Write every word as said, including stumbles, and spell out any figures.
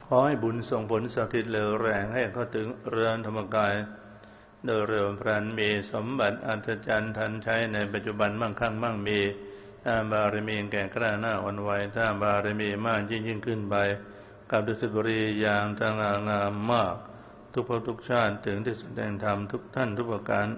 ขอให้บุญส่งผลศักดิ์สิทธิ์เหลือแรงให้เขาถึงเรือนธรรมกายโดยเร็วพลันมีสมบัติอัศจรรย์ทันใช้ในปัจจุบันมั่งคั่งมั่งมีถ้าบารมีแก่กล้าหน้าอ่อนไหวถ้าบารมีมากยิ่งยิ่งขึ้นไปกับดุสิตบุรีอย่างสง่างามมากทุกภพทุกชาติถึงที่แสดงธรรมทุกท่านทุกประการ